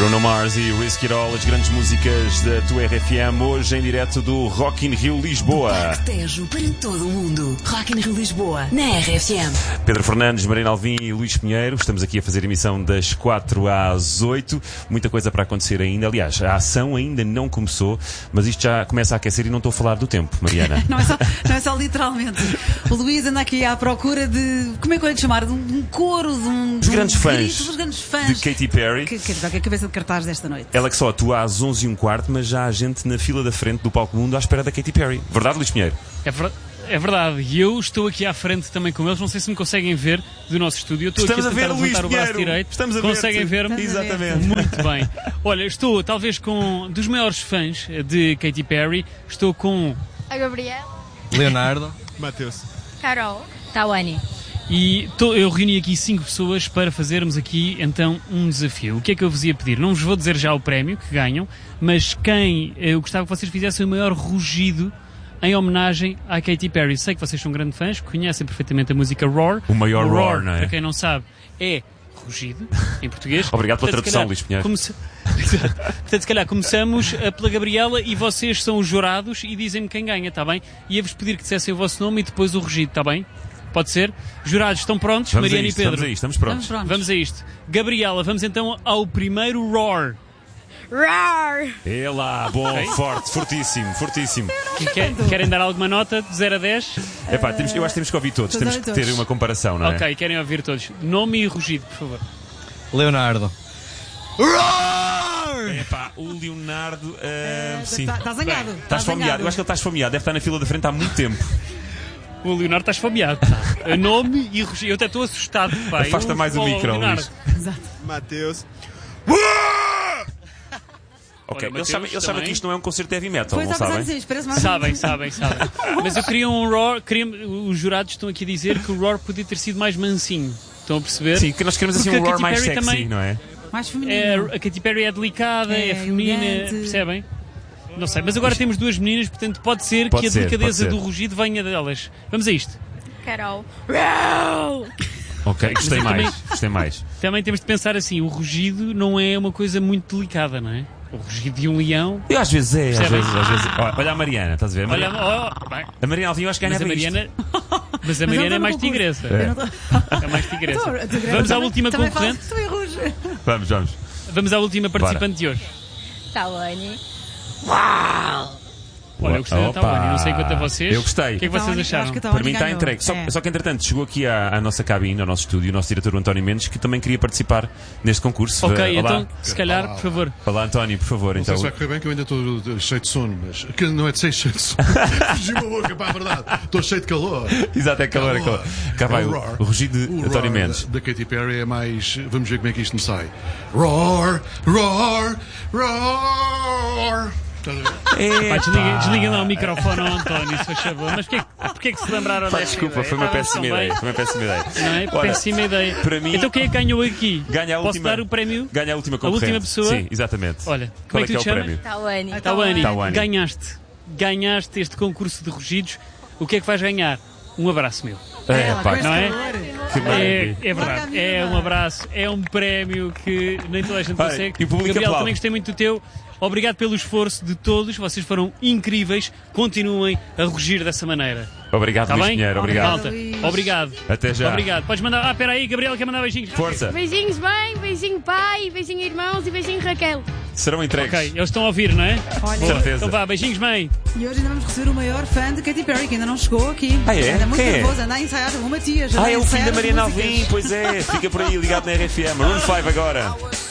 Bruno Mars e Risk It All, as grandes músicas da tua RFM, hoje em direto do Rock in Rio Lisboa. Parque Tejo para todo o mundo. Rock in Rio Lisboa, na RFM. Pedro Fernandes, Marina Alvim e Luís Pinheiro, estamos aqui a fazer emissão das 4 às 8. Muita coisa para acontecer ainda. Aliás, a ação ainda não começou, mas isto já começa a aquecer e não estou a falar do tempo, Mariana. Não é só literalmente. O Luís anda aqui à procura de, como é que eu ia te chamar? De um coro, Dos grandes fãs. Dos grandes fãs De Katy Perry. que é a cabeça de cartaz desta noite. Ela que só atua às 11h15, mas já há gente na fila da frente do Palco Mundo à espera da Katy Perry. Verdade, Luís Pinheiro? É verdade, e eu estou aqui à frente também com eles, não sei se me conseguem ver do nosso estúdio. Eu estou Estamos aqui a tentar levantar o braço direito. Estamos a ver. Conseguem ver-me? Exatamente. Muito bem. Olha, estou talvez com dos maiores fãs de Katy Perry. Estou com A Gabriela, Leonardo, Mateus, Carol, Tawane. E eu reuni aqui 5 pessoas para fazermos aqui então um desafio. O que é que eu vos ia pedir? Não vos vou dizer já o prémio que ganham, mas eu gostava que vocês fizessem o maior rugido em homenagem à Katy Perry. Sei que vocês são grandes fãs, conhecem perfeitamente a música Roar. O maior Roar, não é? Para quem não sabe, é rugido, em português. Obrigado pela Portanto, tradução, Luís Pinheiro. Portanto, se calhar começamos pela Gabriela e vocês são os jurados e dizem-me quem ganha, está bem? E ia-vos pedir que dissessem o vosso nome e depois o rugido, está bem? Pode ser? Jurados, estão prontos? Vamos Mariana a isto, e Pedro? Estamos prontos. Vamos a isto. Gabriela, vamos então ao primeiro Roar. Roar! É lá, bom, Ok. forte, fortíssimo. Querem dar alguma nota de 0 a 10? Epá, eu acho que temos que ouvir todos, temos que ter uma comparação, não é? Ok, querem ouvir todos. Nome e rugido, por favor. Leonardo. Epá, o Leonardo. Sim. Está zangado. Está esfomeado, eu acho que ele está esfomeado, deve estar na fila da frente há muito tempo. O Leonardo está esfomeado. Nome e rugido. Eu até estou assustado, pai. Afasta mais o micro, Leonardo. Luís. Mateus. Ok, Olha, eles Mateus, sabem também. que isto não é um concerto de heavy metal, Pois não está a sabem? dizer isto, parece mais Sabem. Mas eu queria um Roar. Os jurados estão aqui a dizer que o Roar podia ter sido mais mansinho. Estão a perceber? Sim, que nós queremos assim Porque um a roar Katy mais Perry sexy, também não é? mais feminino. A Katy Perry é delicada, é feminina, elegante. percebem? Não sei, mas agora temos duas meninas, portanto pode ser que a delicadeza do rugido venha delas. Vamos a isto. Carol. Roar! Ok, gostei Mas mais. Também temos de pensar assim, o rugido não é uma coisa muito delicada, não é? O rugido de um leão... Eu às vezes às Percebem? vezes. Olha a Mariana, estás a ver? Olha, Bem, a Mariana Alvim eu acho que mas ganhava a isto. Mariana... Mas a Mariana é mais tigresa. É mais tigresa. Vamos à última concorrente. Vamos. Vamos à última participante de hoje. Tawane. Olha, eu gostei da Tawane, não sei quanto a vocês. Eu gostei. O que é que vocês acharam? Para mim está entregue. Só que entretanto chegou aqui à nossa cabine, ao nosso estúdio, o nosso diretor António Mendes, que também queria participar neste concurso. Ok, Olá. então, se calhar, por favor. Olá, António, por favor. Não sei Então. se vai correr bem que eu ainda estou cheio de sono, mas. Que não é de cheio de sono. Fugiu a boca, para a verdade. Estou cheio de calor. Exato, é calor. Cá vai o rugido de O António roar Mendes. da Katy Perry é mais. Vamos ver como é que isto me sai. Roar, roar, roar. Estás a ver? Pá, desliguem lá o microfone ao António, se faz favor. Mas porquê que se lembraram Pá, desta desculpa, ideia? foi uma Estávamos péssima tão bem. ideia. Não é? Olha, Péssima ideia. para mim- Então quem é que ganhou aqui? Ganha a Posso última. dar o prémio? Ganha a última A concorrente. última pessoa? Sim, exatamente. Olha, Qual como é é que que é tu o te chamas? prémio? Tawane. Tawane, Tawane. ganhaste este concurso de rugidos. O que é que vais ganhar? Um abraço meu. Pá, Não é? que maravilha. É verdade, é um abraço, é um prémio que nem toda a gente Olha, consegue. e o público Gabriel, aplaude. também gostei muito do teu. Obrigado pelo esforço de todos, vocês foram incríveis. Continuem a rugir dessa maneira. Obrigado, Está Luís bem? Pinheiro, obrigado. Malta, obrigado. Até já. Obrigado. Podes mandar. Espera aí, Gabriel quer mandar beijinhos. Força. Beijinhos, mãe, beijinho, pai, beijinho, irmãos e beijinho, Raquel. Serão entregues. Ok, eles estão a ouvir, não é? Olha, Certeza. Então vá, beijinhos, mãe. e hoje ainda vamos receber o maior fã de Katy Perry, que ainda não chegou aqui. Ah, é? Anda muito Quem é? nervoso, anda a ensaiar o Matias. anda a É o filho ensaiar da as Mariana músicas. Alvim, pois é. Fica por aí ligado na RFM. Maroon 5 agora.